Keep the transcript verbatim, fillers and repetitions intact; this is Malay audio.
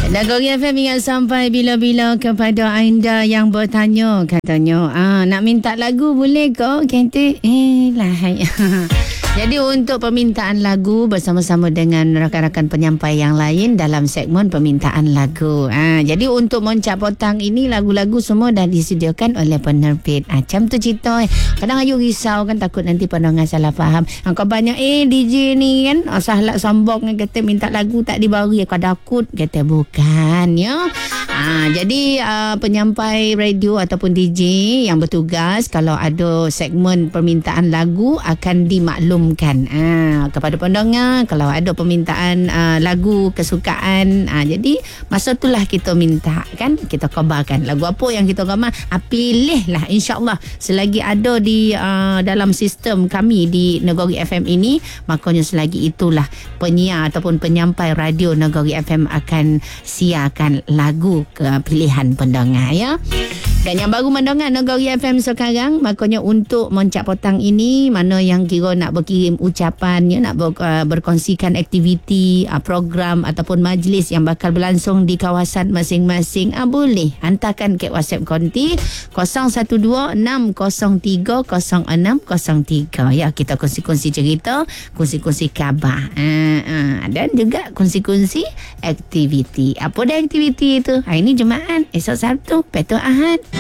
Nagori F M ingat sampai bila-bila kepada anda yang bertanya, katanya ah, nak minta lagu boleh ke? Kata eh lah. Jadi untuk permintaan lagu bersama-sama dengan rakan-rakan penyampai yang lain dalam segmen permintaan lagu. Ha, jadi untuk Moncak Potang ini lagu-lagu semua dah disediakan oleh penerbit. Ha, macam tu cerita. Kadang ayu risau kan, takut nanti pendengar salah faham. Ha, kau banyak eh D J ni kan salah sombong kata minta lagu tak diberi. Kau takut kata bukan ya. Ha, jadi uh, penyampai radio ataupun D J yang bertugas kalau ada segmen permintaan lagu akan dimaklum kan ah, kepada pendengar kalau ada permintaan ah, lagu kesukaan. Ah, jadi masa itulah kita minta kan, kita khabarkan lagu apa yang kita khabar, ah, pilihlah insya-Allah selagi ada di ah, dalam sistem kami di Nagori F M ini, makanya selagi itulah penyiar ataupun penyampai radio Nagori F M akan siarkan lagu ke pilihan pendengar ya. Dan yang baru mendengar Nagori F M sekarang, makanya untuk Moncak Potang ini, mana yang kira nak berkirim ucapan, ya, nak ber, uh, berkongsikan aktiviti, uh, program ataupun majlis yang bakal berlangsung di kawasan masing-masing, uh, boleh hantarkan ke WhatsApp konti kosong satu dua enam kosong tiga kosong enam kosong tiga. Ya, kita kongsi-kongsi cerita, kongsi-kongsi khabar, uh, uh, dan juga kongsi-kongsi aktiviti. Apa dah aktiviti itu? Hari ini Jumaat, esok Sabtu, Petu Ahad.